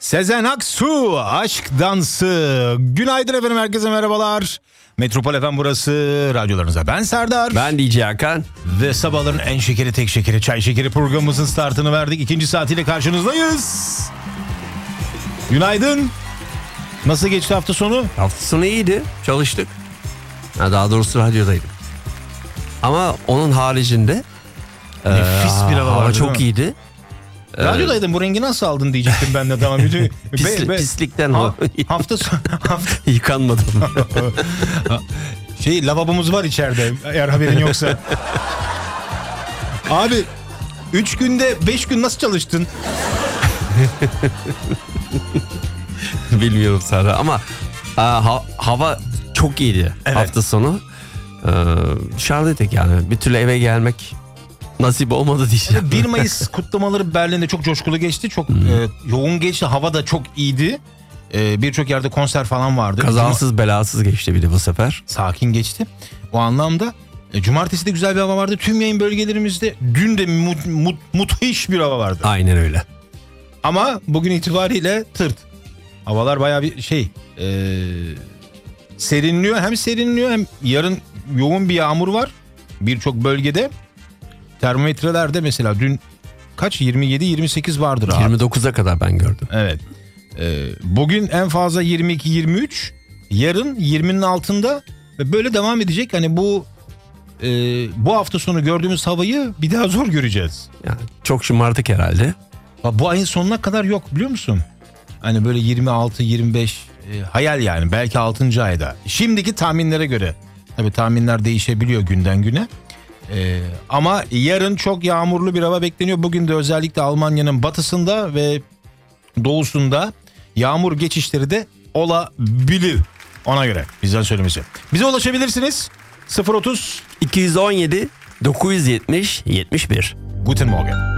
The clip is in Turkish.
Sezen Aksu, Aşk Dansı. Günaydın efendim, herkese merhabalar. Metropol FM burası, radyolarınıza ben Serdar. Ben DJ Hakan. Ve sabahların en şekeri tek şekeri çay şekeri programımızın startını verdik. 2. saatiyle karşınızdayız. Günaydın. Nasıl geçti hafta sonu? Hafta sonu iyiydi, çalıştık. Daha doğrusu radyodaydım. Ama onun haricinde nefis bir hava vardı, çok iyiydi. Radyodaydın, bu rengi nasıl aldın diyecektim ben de, tamam. Pislikten hafta sonu yıkanmadım. Lavabomuz var içeride, eğer haberin yoksa. Abi 3 günde 5 gün nasıl çalıştın? Bilmiyorum Sara ama hava çok iyiydi, evet. Hafta sonu. Dışarıdaydık yani, bir türlü eve gelmek nasip olmadı diyeceğim. 1 Mayıs kutlamaları Berlin'de çok coşkulu geçti. Çok yoğun geçti. Hava da çok iyiydi. Birçok yerde konser falan vardı. Kazasız belasız geçti bir de bu sefer. Sakin geçti. O anlamda cumartesi de güzel bir hava vardı. Tüm yayın bölgelerimizde dün de müthiş bir hava vardı. Aynen öyle. Ama bugün itibariyle tırt. Havalar bayağı bir serinliyor. Hem serinliyor hem yarın yoğun bir yağmur var birçok bölgede. Termometrelerde mesela dün kaç? 27-28 vardır abi. 29'a kadar ben gördüm. Evet. Bugün en fazla 22-23. Yarın 20'nin altında ve böyle devam edecek. Hani bu hafta sonu gördüğümüz havayı bir daha zor göreceğiz. Yani çok şımardık herhalde. Bu ayın sonuna kadar yok, biliyor musun? Hani böyle 26-25 hayal yani, belki 6. ayda. Şimdiki tahminlere göre. Tabii tahminler değişebiliyor günden güne. Ama yarın çok yağmurlu bir hava bekleniyor. Bugün de özellikle Almanya'nın batısında ve doğusunda yağmur geçişleri de olabilir. Ona göre bizden söylemesi. Bize ulaşabilirsiniz. 030 217 970 71. Guten Morgen.